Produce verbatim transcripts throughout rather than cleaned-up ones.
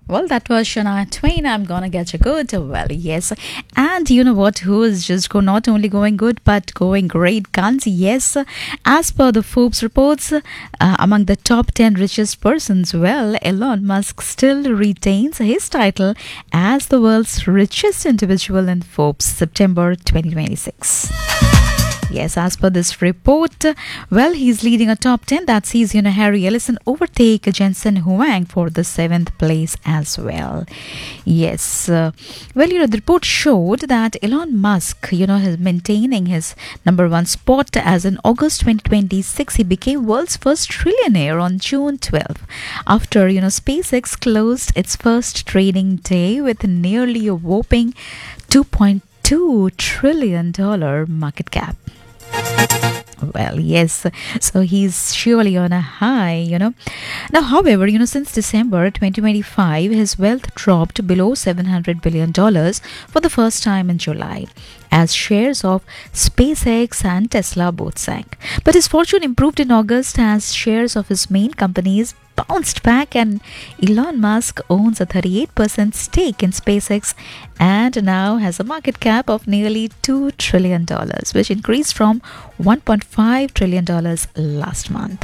Well, that was Shania Twain. I'm gonna get you good. Well, yes. And you know what? Who is just go not only going good but going great guns? Yes. As per the Forbes reports, uh, among the top ten richest persons, well, Elon Musk still retains his title as the world's richest individual in Forbes September twenty twenty-six. Yes, as per this report, well, he's leading a top ten that sees, you know, Harry Ellison overtake Jensen Huang for the seventh place as well. Yes, uh, well, you know, the report showed that Elon Musk, you know, is maintaining his number one spot as in August twenty twenty-six, he became world's first trillionaire on June twelfth after, you know, SpaceX closed its first trading day with nearly a whopping two point two trillion dollars market cap. Well, yes, so he's surely on a high, you know. Now, however, you know, since December twenty twenty-five, his wealth dropped below seven hundred billion dollars for the first time in July, as shares of SpaceX and Tesla both sank. But his fortune improved in August as shares of his main companies bounced back, and Elon Musk owns a thirty-eight percent stake in SpaceX and now has a market cap of nearly two trillion dollars, which increased from one point five trillion dollars last month.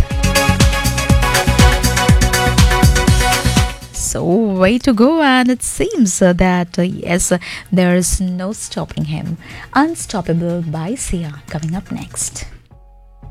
So, way to go, and it seems uh, that uh, yes, uh, there is no stopping him. Unstoppable by Sia coming up next.